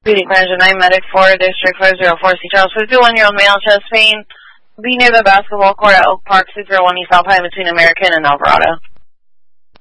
Pediatric Manager 9 Medic 4, District 504, C. Charles, 51-year-old male, chest pain. Be near the basketball court at Oak Park, 601 East Alpine, between American and Alvarado.